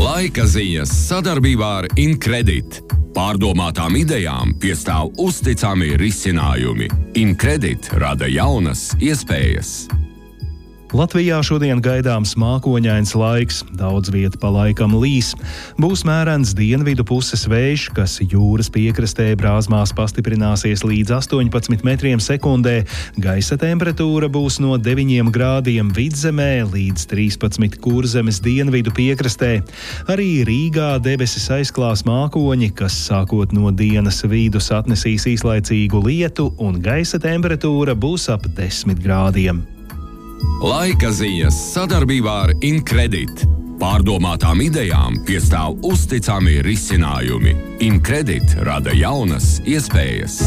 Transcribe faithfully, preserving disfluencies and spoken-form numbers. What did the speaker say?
Laika ziņas sadarbībā ar Incredit. Pārdomātām idejām piestāv uzticami risinājumi. Incredit rada jaunas iespējas. Latvijā šodien gaidāms mākoņains laiks, daudz vieta pa laikam līs. Būs mērens dienvidu puses vējš, kas jūras piekrastē brāzmās pastiprināsies līdz astoņpadsmit metriem sekundē. Gaisa temperatūra būs no deviņiem grādiem Vidzemē līdz trīspadsmit Kurzemes dienvidu piekrastē. Arī Rīgā debesis aizklās mākoņi, kas sākot no dienas vidus atnesīs īslaicīgu lietu, un gaisa temperatūra būs ap desmit grādiem. Laika ziņas sadarbībā ar Incredit. Pārdomātām idejām piestāv uzticami risinājumi. Incredit rada jaunas iespējas.